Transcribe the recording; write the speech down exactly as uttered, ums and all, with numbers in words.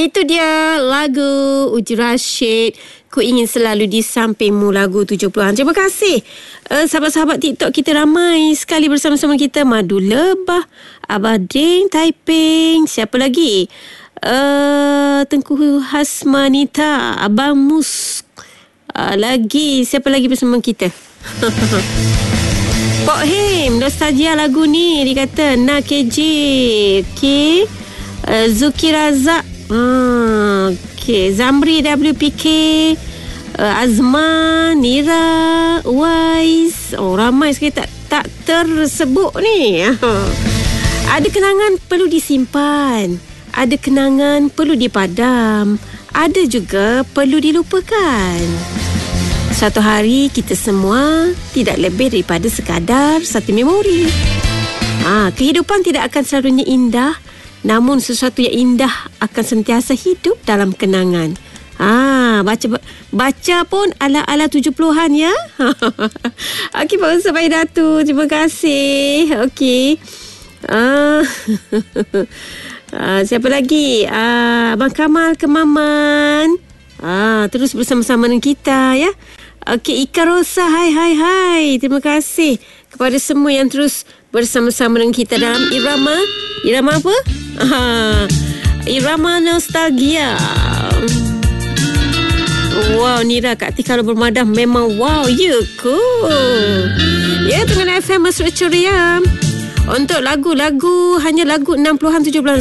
Itu dia lagu Uji Rashid, Ku Ingin Selalu di Sampingmu, lagu tujuh puluhan. Terima kasih uh, sahabat-sahabat TikTok kita, ramai sekali bersama-sama kita. Madu Lebah, Abah Ding, Taiping, siapa lagi? Uh, Tengku Hasmanita, Abang Mus, uh, lagi siapa lagi bersama kita? Pok Him, nostalgia lagu ni, dia kata Nak K J, okay. uh, Zuki Razak, Hmm, okay. Zamri W P K, uh, Azman, Nira, Wais. Oh, ramai sekali tak, tak tersebut ni. Ada kenangan perlu disimpan, ada kenangan perlu dipadam, ada juga perlu dilupakan. Suatu hari kita semua tidak lebih daripada sekadar satu memori. Ah, kehidupan tidak akan selalunya indah, namun sesuatu yang indah akan sentiasa hidup dalam kenangan. Ah, baca baca pun ala-ala tujuh puluhan ya. Okey, Pak Ustaz Faidatu, terima kasih. Okey. Ah, ah, siapa lagi? Ah, Abang Kamal Kemaman. Ah, terus bersama-sama dengan kita ya. Okey, Ika Rosa, hai hai hai. Terima kasih kepada semua yang terus bersama-sama dengan kita dalam irama. Irama apa? Aha, irama nostalgia. Wow, Nira, Kak Ti kalau bermadah memang wow, ya ke? Ya, dengan F M Mesra Ceria. Untuk lagu-lagu, hanya lagu enam puluhan, tujuh puluhan